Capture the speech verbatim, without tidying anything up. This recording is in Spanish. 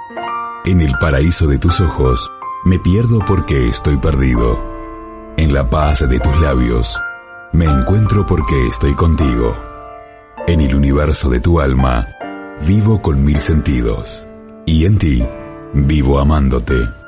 En el paraíso de tus ojos me pierdo porque estoy perdido. En la paz de tus labios me encuentro porque estoy contigo. En el universo de tu alma vivo con mil sentidos. Y en ti vivo amándote.